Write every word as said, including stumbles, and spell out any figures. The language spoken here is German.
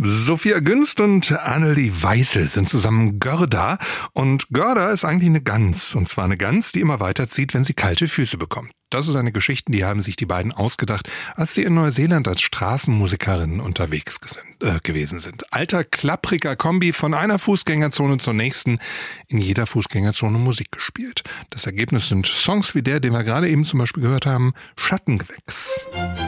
Sophia Günst und Annelie Weißel sind zusammen Görda. Und Görda ist eigentlich eine Gans. Und zwar eine Gans, die immer weiterzieht, wenn sie kalte Füße bekommt. Das ist eine Geschichte, die haben sich die beiden ausgedacht, als sie in Neuseeland als Straßenmusikerinnen unterwegs gesen- äh, gewesen sind. Alter, klappriger Kombi von einer Fußgängerzone zur nächsten, in jeder Fußgängerzone Musik gespielt. Das Ergebnis sind Songs wie der, den wir gerade eben zum Beispiel gehört haben, Schattengewächs.